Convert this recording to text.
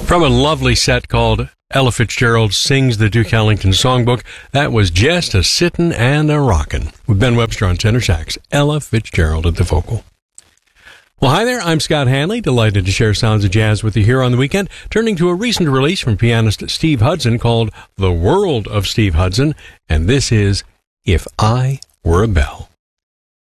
From a lovely set called Ella Fitzgerald Sings the Duke Ellington Songbook, that was Just a Sittin' and a Rockin' with Ben Webster on tenor sax, Ella Fitzgerald at the vocal. Well, hi there, I'm Scott Hanley, delighted to share sounds of jazz with you here on the weekend, turning to a recent release from pianist Steve Hudson called The World of Steve Hudson, and this is If I Were a Bell.